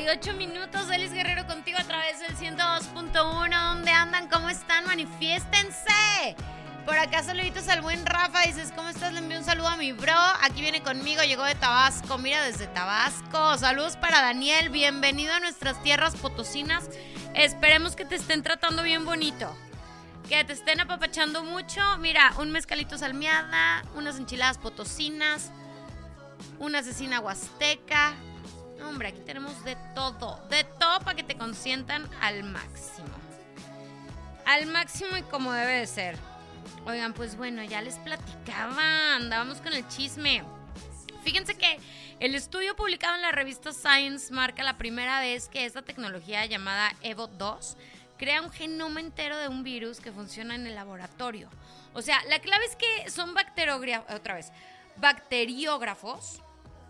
48 minutos. Elis Guerrero contigo a través del 102.1. ¿Dónde andan? ¿Cómo están? ¡Manifiéstense! Por acá saluditos al buen Rafa. Dices, ¿cómo estás? Le envío un saludo a mi bro. Aquí viene conmigo, llegó de Tabasco. Mira, desde Tabasco. Saludos para Daniel. Bienvenido a nuestras tierras potosinas. Esperemos que te estén tratando bien bonito. Que te estén apapachando mucho. Mira, un mezcalito salmiada, unas enchiladas potosinas, una cecina huasteca. Hombre, aquí tenemos de todo para que te consientan al máximo y como debe de ser. Oigan, pues bueno, ya les platicaba, andábamos con el chisme. Fíjense que el estudio publicado en la revista Science marca la primera vez que esta tecnología llamada Evo 2 crea un genoma entero de un virus que funciona en el laboratorio. O sea, la clave es que son bacteriófagos.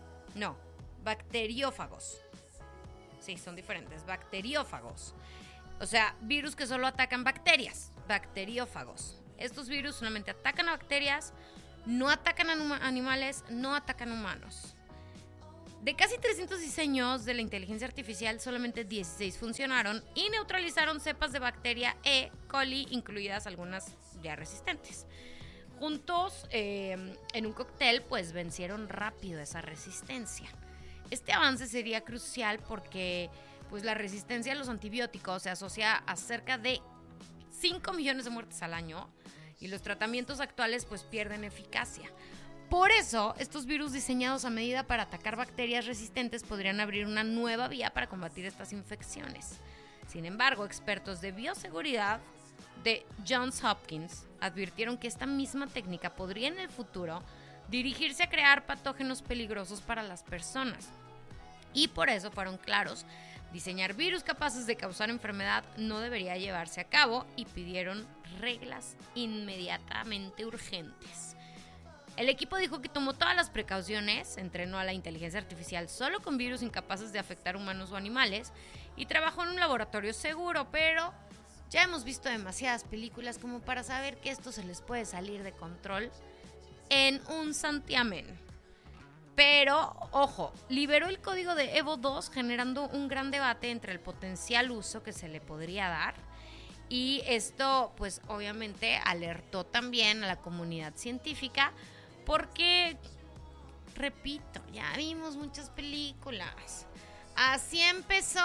Sí, son diferentes, bacteriófagos. O sea, virus que solo atacan bacterias, bacteriófagos. Estos virus solamente atacan a bacterias, no atacan a animales, no atacan a humanos. De casi 300 diseños de la inteligencia artificial, solamente 16 funcionaron y neutralizaron cepas de bacteria E. coli, incluidas algunas ya resistentes. Juntos, en un cóctel, pues vencieron rápido esa resistencia. Este avance sería crucial porque pues, la resistencia a los antibióticos se asocia a cerca de 5 millones de muertes al año y los tratamientos actuales pues, pierden eficacia. Por eso, estos virus diseñados a medida para atacar bacterias resistentes podrían abrir una nueva vía para combatir estas infecciones. Sin embargo, expertos de bioseguridad de Johns Hopkins advirtieron que esta misma técnica podría en el futuro dirigirse a crear patógenos peligrosos para las personas. Y por eso fueron claros, diseñar virus capaces de causar enfermedad no debería llevarse a cabo y pidieron reglas inmediatamente urgentes. El equipo dijo que tomó todas las precauciones, entrenó a la inteligencia artificial solo con virus incapaces de afectar humanos o animales y trabajó en un laboratorio seguro, pero ya hemos visto demasiadas películas como para saber que esto se les puede salir de control en un santiamén. Pero, ojo, liberó el código de Evo 2 generando un gran debate entre el potencial uso que se le podría dar. Y esto, pues, obviamente alertó también a la comunidad científica porque, repito, ya vimos muchas películas. Así empezó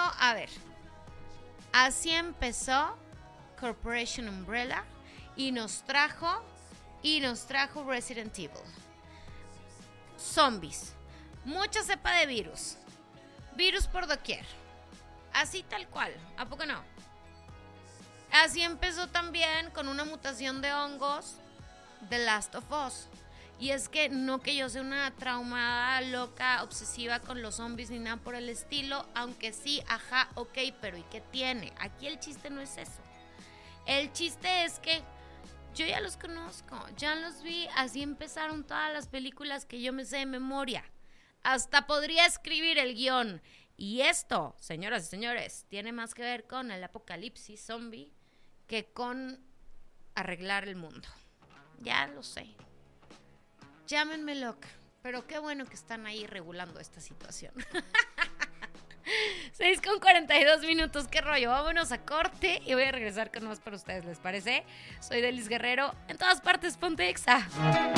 Corporation Umbrella y nos trajo Resident Evil. Zombies, mucha cepa de virus por doquier, así tal cual, ¿a poco no? Así empezó también con una mutación de hongos, The Last of Us. Y es que no que yo sea una traumada, loca, obsesiva con los zombies ni nada por el estilo, aunque sí, ajá, ok, pero ¿y qué tiene? Aquí el chiste no es eso. El chiste es que yo ya los conozco, ya los vi, así empezaron todas las películas que yo me sé de memoria. Hasta podría escribir el guión. Y esto, señoras y señores, tiene más que ver con el apocalipsis zombie que con arreglar el mundo. Ya lo sé. Llámenme loca, pero qué bueno que están ahí regulando esta situación. 6:42 minutos, qué rollo, vámonos a corte y voy a regresar con más para ustedes, ¿les parece? Soy Elis Guerrero, en todas partes, ponte Exa.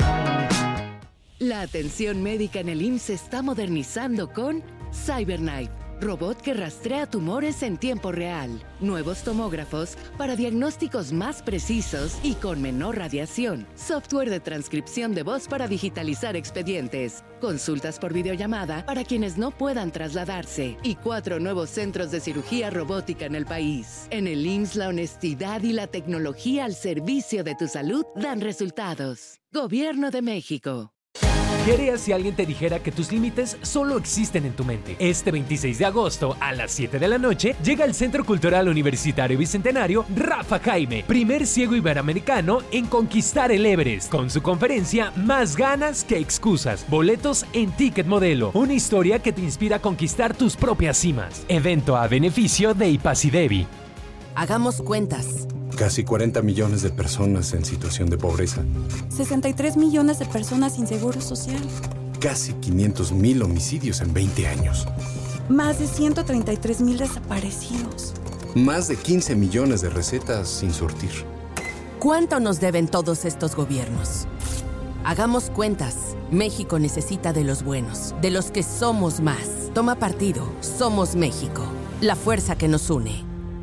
La atención médica en el IMSS se está modernizando con CyberKnife, robot que rastrea tumores en tiempo real. Nuevos tomógrafos para diagnósticos más precisos y con menor radiación. Software de transcripción de voz para digitalizar expedientes. Consultas por videollamada para quienes no puedan trasladarse. Y 4 nuevos centros de cirugía robótica en el país. En el IMSS, la honestidad y la tecnología al servicio de tu salud dan resultados. Gobierno de México. ¿Qué harías si alguien te dijera que tus límites solo existen en tu mente? Este 26 de agosto, a las 7 de la noche, llega al Centro Cultural Universitario Bicentenario Rafa Jaime, primer ciego iberoamericano en conquistar el Everest, con su conferencia Más ganas que excusas. Boletos en Ticket Modelo. Una historia que te inspira a conquistar tus propias cimas. Evento a beneficio de Ipasidevi. Hagamos cuentas. Casi 40 millones de personas en situación de pobreza. 63 millones de personas sin seguro social. casi 500,000 homicidios en 20 años. Más de 133,000 desaparecidos. Más de 15 millones de recetas sin surtir. ¿Cuánto nos deben todos estos gobiernos? Hagamos cuentas. México necesita de los buenos, de los que somos más. Toma partido. Somos México. La fuerza que nos une.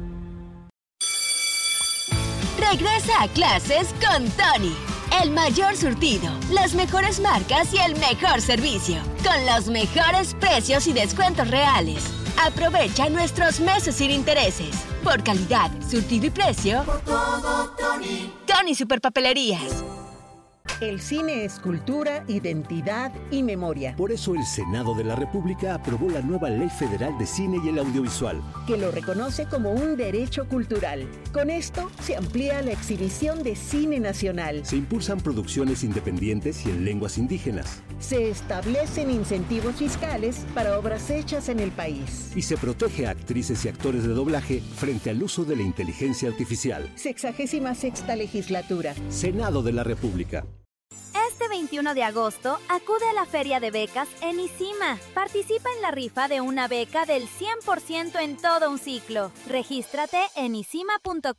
Regresa a clases con Tony. El mayor surtido, las mejores marcas y el mejor servicio. Con los mejores precios y descuentos reales. Aprovecha nuestros meses sin intereses. Por calidad, surtido y precio. Por todo, Tony. Tony Superpapelerías. El cine es cultura, identidad y memoria. Por eso el Senado de la República aprobó la nueva Ley Federal de Cine y el Audiovisual, que lo reconoce como un derecho cultural. Con esto se amplía la exhibición de cine nacional. Se impulsan producciones independientes y en lenguas indígenas. Se establecen incentivos fiscales para obras hechas en el país. Y se protege a actrices y actores de doblaje frente al uso de la inteligencia artificial. 66ª legislatura. Senado de la República. Este 21 de agosto, acude a la Feria de Becas en ICIMA. Participa en la rifa de una beca del 100% en todo un ciclo. Regístrate en isima.com.mx.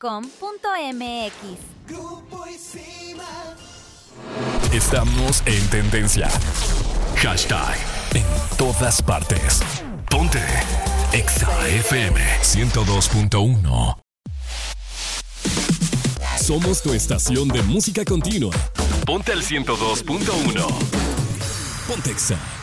Grupo ICIMA. Estamos en tendencia. Hashtag en todas partes. Ponte Exa FM 102.1. Somos tu estación de música continua. Ponte al 102.1. Ponte Exa.